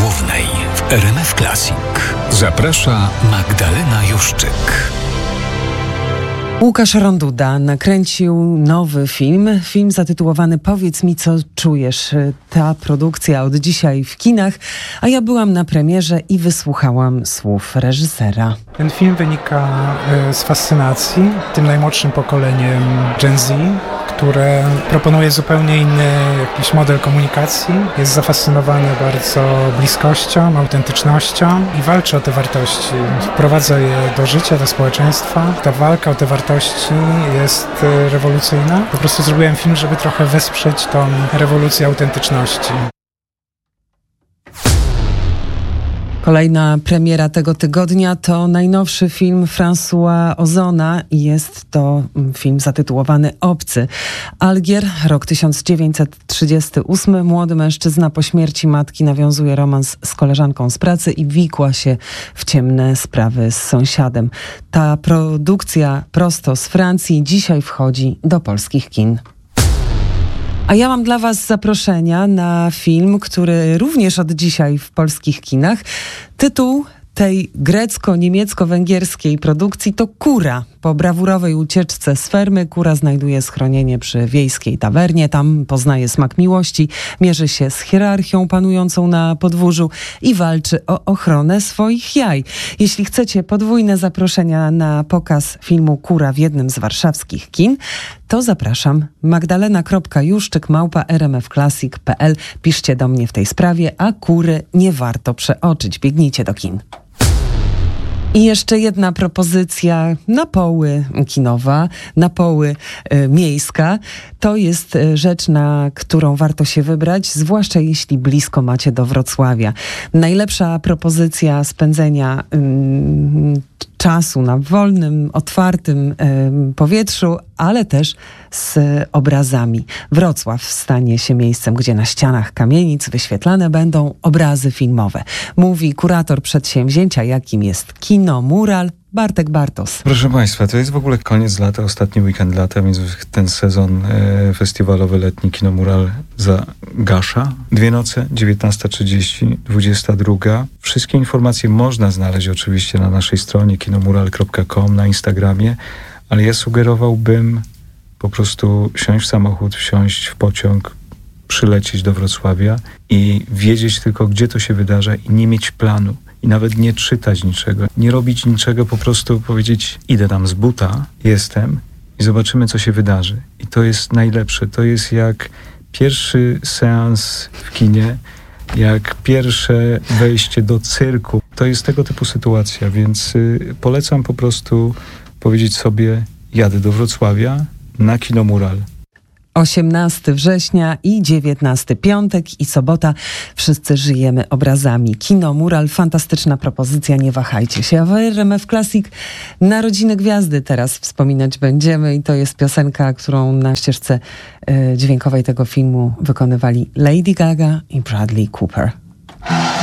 Głównej w RMF Classic zaprasza Magdalena Juszczyk. Łukasz Ronduda nakręcił nowy film zatytułowany Powiedz mi, co czujesz. Ta produkcja od dzisiaj w kinach, a ja byłam na premierze i wysłuchałam słów reżysera. Ten film wynika z fascynacji tym najmłodszym pokoleniem Gen Z, które proponuje zupełnie inny jakiś model komunikacji. Jest zafascynowane bardzo bliskością, autentycznością i walczy o te wartości. Wprowadza je do życia, do społeczeństwa. Ta walka o te wartości jest rewolucyjna. Po prostu zrobiłem film, żeby trochę wesprzeć tą rewolucję autentyczności. Kolejna premiera tego tygodnia to najnowszy film François Ozona i jest to film zatytułowany Obcy. Algier, rok 1938. Młody mężczyzna po śmierci matki nawiązuje romans z koleżanką z pracy i wikła się w ciemne sprawy z sąsiadem. Ta produkcja prosto z Francji dzisiaj wchodzi do polskich kin. A ja mam dla was zaproszenia na film, który również od dzisiaj w polskich kinach. Tytuł tej grecko-niemiecko-węgierskiej produkcji to Kura. Po brawurowej ucieczce z fermy Kura znajduje schronienie przy wiejskiej tawernie. Tam poznaje smak miłości, mierzy się z hierarchią panującą na podwórzu i walczy o ochronę swoich jaj. Jeśli chcecie podwójne zaproszenia na pokaz filmu Kura w jednym z warszawskich kin, to zapraszam. magdalena.juszczyk@rmfclassic.pl. Piszcie do mnie w tej sprawie, a Kury nie warto przeoczyć. Biegnijcie do kin. I jeszcze jedna propozycja na poły kinowa, na poły miejska. To jest rzecz, na którą warto się wybrać, zwłaszcza jeśli blisko macie do Wrocławia. Najlepsza propozycja spędzenia czasu na wolnym, otwartym powietrzu, ale też z obrazami. Wrocław stanie się miejscem, gdzie na ścianach kamienic wyświetlane będą obrazy filmowe. Mówi kurator przedsięwzięcia, jakim jest Kino Mural, Bartek Bartos. Proszę Państwa, to jest w ogóle koniec lata, ostatni weekend lata, więc ten sezon festiwalowy letni Kino Mural zagasza. 2 noce, 19:30, 22. Wszystkie informacje można znaleźć oczywiście na naszej stronie kinomural.com, na Instagramie, ale ja sugerowałbym po prostu wsiąść w samochód, wsiąść w pociąg, przylecieć do Wrocławia i wiedzieć tylko, gdzie to się wydarza i nie mieć planu. I nawet nie czytać niczego, nie robić niczego, po prostu powiedzieć, idę tam z buta, jestem i zobaczymy, co się wydarzy. I to jest najlepsze. To jest jak pierwszy seans w kinie, jak pierwsze wejście do cyrku. To jest tego typu sytuacja, więc polecam po prostu powiedzieć sobie, jadę do Wrocławia na Kino Mural. 18 września i 19 piątek i sobota. Wszyscy żyjemy obrazami. Kino Mural, fantastyczna propozycja, nie wahajcie się. A w RMF Classic Narodziny Gwiazdy teraz wspominać będziemy i to jest piosenka, którą na ścieżce dźwiękowej tego filmu wykonywali Lady Gaga i Bradley Cooper.